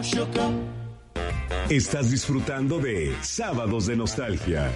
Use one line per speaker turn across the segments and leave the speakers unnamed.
Estás disfrutando de Sábados de Nostalgia.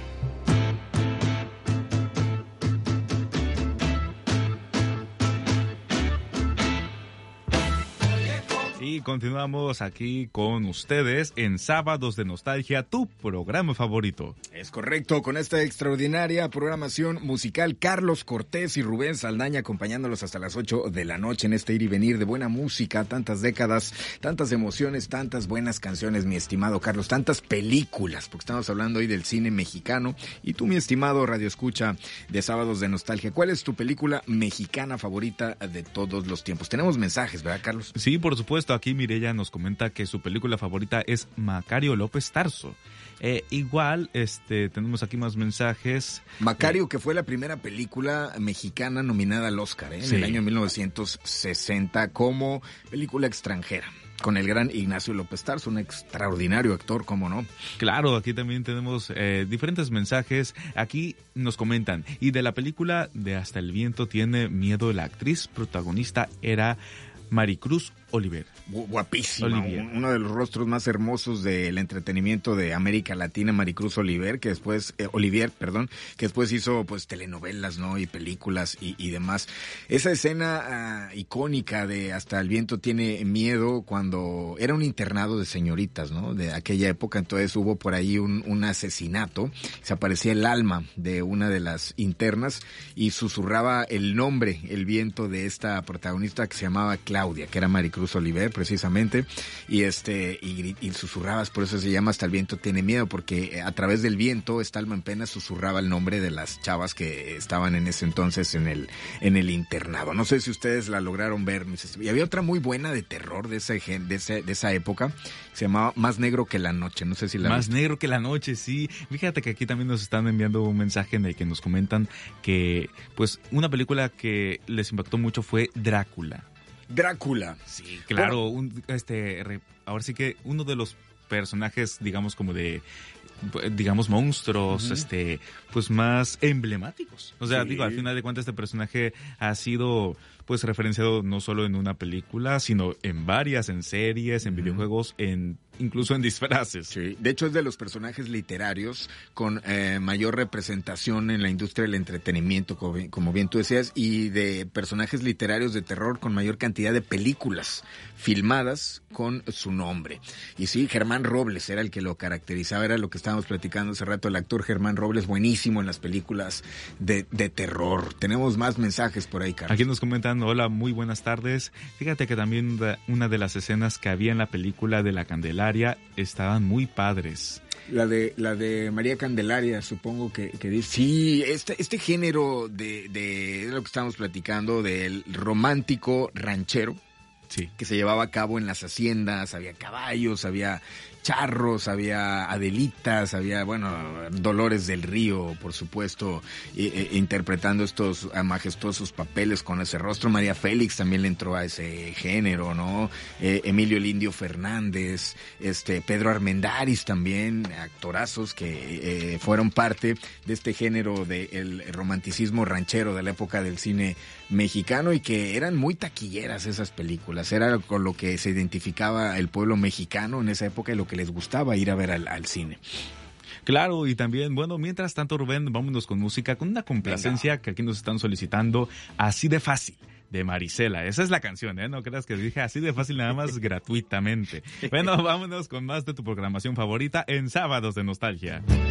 Y continuamos aquí con ustedes en Sábados de Nostalgia, tu programa favorito.
Es correcto, con esta extraordinaria programación musical, Carlos Cortés y Rubén Saldaña acompañándolos hasta las 8 de la noche en este ir y venir de buena música, tantas décadas, tantas emociones, tantas buenas canciones, mi estimado Carlos, tantas películas, porque estamos hablando hoy del cine mexicano. Y tú, mi estimado radioescucha de Sábados de Nostalgia, ¿cuál es tu película mexicana favorita de todos los tiempos? Tenemos mensajes, ¿verdad, Carlos?
Sí, por supuesto. Aquí Mireya nos comenta que su película favorita es Macario López Tarso. Igual, tenemos aquí más mensajes.
Macario, que fue la primera película mexicana nominada al Oscar, en el año 1960 como película extranjera, con el gran Ignacio López Tarso, un extraordinario actor, ¿cómo no?
Claro, aquí también tenemos diferentes mensajes. Aquí nos comentan, y de la película de Hasta el viento tiene miedo, la actriz protagonista era Maricruz Oliver.
Guapísima, uno de los rostros más hermosos del entretenimiento de América Latina, Maricruz Oliver, que después hizo pues telenovelas, ¿no? Y películas y demás. Esa escena icónica de Hasta el viento tiene miedo, cuando era un internado de señoritas, ¿no? De aquella época, entonces hubo por ahí un asesinato, se aparecía el alma de una de las internas y susurraba el nombre, el viento de esta protagonista que se llamaba Claudia, que era Maricruz Oliver, precisamente, y susurrabas, por eso se llama Hasta el viento tiene miedo, porque a través del viento esta alma en pena susurraba el nombre de las chavas que estaban en ese entonces en el internado. No sé si ustedes la lograron ver, y había otra muy buena de terror de esa época, se llamaba Más negro que la noche, no sé si la
Más negro que la noche, sí. Fíjate que aquí también nos están enviando un mensaje en el que nos comentan que pues una película que les impactó mucho fue Drácula.
Sí,
claro, ahora sí que uno de los personajes, digamos, como de, digamos, monstruos, pues más emblemáticos. O sea, digo, al final de cuentas este personaje ha sido pues referenciado no solo en una película, sino en varias, en series, en videojuegos, incluso en disfraces.
Sí, de hecho es de los personajes literarios con mayor representación en la industria del entretenimiento, como bien tú decías, y de personajes literarios de terror con mayor cantidad de películas filmadas con su nombre. Y sí, Germán Robles era el que lo caracterizaba, era lo que estábamos platicando hace rato, el actor Germán Robles, buenísimo en las películas de terror. Tenemos más mensajes por ahí, Carlos.
Aquí nos comentan, hola, muy buenas tardes. Fíjate que también una de las escenas que había en la película de La Candelaria estaban muy padres.
La de María Candelaria, supongo que dice. Sí, este género de lo que estamos platicando, del romántico ranchero,
sí,
que se llevaba a cabo en las haciendas, había caballos, había charros, había Adelitas, había, Dolores del Río, por supuesto, interpretando estos majestuosos papeles con ese rostro. María Félix también le entró a ese género, ¿no? Emilio el Indio Fernández, Pedro Armendáriz también, actorazos que fueron parte de este género del romanticismo ranchero de la época del cine mexicano, y que eran muy taquilleras esas películas. Era con lo que se identificaba el pueblo mexicano en esa época y lo que les gustaba ir a ver al cine.
Claro, y también, mientras tanto, Rubén, vámonos con música, con una complacencia que aquí nos están solicitando, Así de Fácil, de Marisela. Esa es la canción, ¿eh? No creas que dije así de fácil nada más gratuitamente. Bueno, vámonos con más de tu programación favorita en Sábados de Nostalgia.